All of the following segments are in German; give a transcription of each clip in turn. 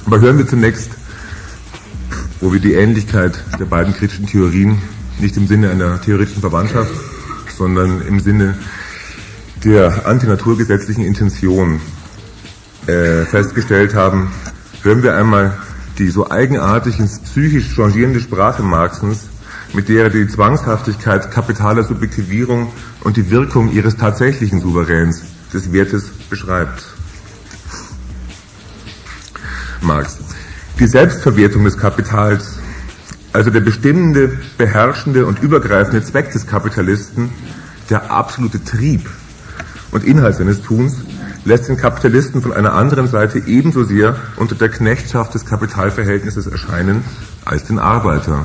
Aber hören wir zunächst, wo wir die Ähnlichkeit der beiden kritischen Theorien nicht im Sinne einer theoretischen Verwandtschaft, sondern im Sinne der antinaturgesetzlichen Intention festgestellt haben, hören wir einmal die so eigenartig ins psychisch changierende Sprache Marxens, mit der er die Zwangshaftigkeit kapitaler Subjektivierung und die Wirkung ihres tatsächlichen Souveräns, des Wertes, beschreibt. Marx. Die Selbstverwertung des Kapitals, also der bestimmende, beherrschende und übergreifende Zweck des Kapitalisten, der absolute Trieb und Inhalt seines Tuns, lässt den Kapitalisten von einer anderen Seite ebenso sehr unter der Knechtschaft des Kapitalverhältnisses erscheinen als den Arbeiter.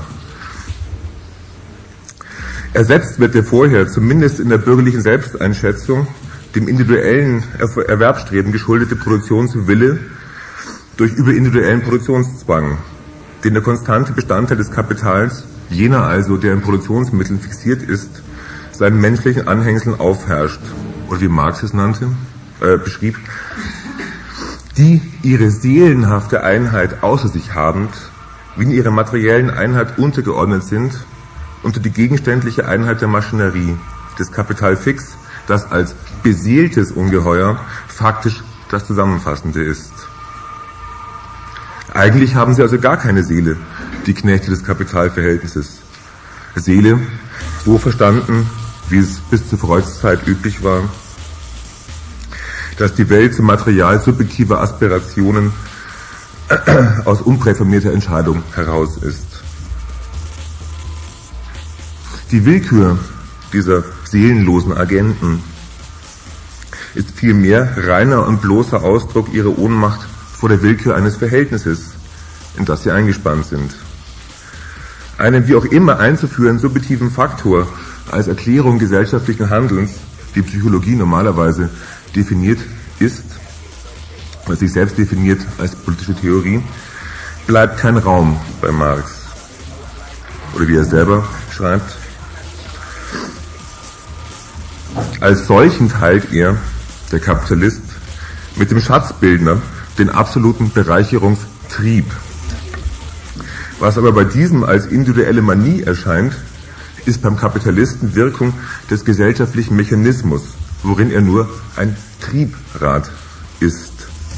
Ersetzt wird der vorher, zumindest in der bürgerlichen Selbsteinschätzung, dem individuellen Erwerbsstreben geschuldete Produktionswille durch überindividuellen Produktionszwang, den der konstante Bestandteil des Kapitals, jener also, der in Produktionsmitteln fixiert ist, seinen menschlichen Anhängseln aufherrscht, oder wie Marx es beschrieb, die ihre seelenhafte Einheit außer sich habend, wie in ihrer materiellen Einheit untergeordnet sind, unter die gegenständliche Einheit der Maschinerie, des Kapital fix, das als beseeltes Ungeheuer faktisch das Zusammenfassende ist. Eigentlich haben sie also gar keine Seele, die Knechte des Kapitalverhältnisses. Seele, so verstanden, wie es bis zu Freuds Zeit üblich war, dass die Welt zum Material subjektiver Aspirationen aus unpräformierter Entscheidung heraus ist. Die Willkür dieser seelenlosen Agenten ist vielmehr reiner und bloßer Ausdruck ihrer Ohnmacht vor der Willkür eines Verhältnisses, in das sie eingespannt sind. Einen wie auch immer einzuführenden subjektiven Faktor als Erklärung gesellschaftlichen Handelns, die Psychologie normalerweise definiert ist, was sich selbst definiert als politische Theorie, bleibt kein Raum bei Marx. Oder wie er selber schreibt, als solchen teilt er, der Kapitalist, mit dem Schatzbildner den absoluten Bereicherungstrieb. Was aber bei diesem als individuelle Manie erscheint, ist beim Kapitalisten Wirkung des gesellschaftlichen Mechanismus, worin er nur ein Triebrad ist.